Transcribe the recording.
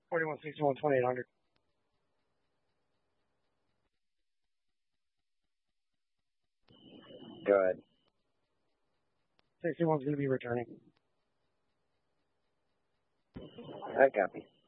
4161 2800. 61's going to be returning. I copy.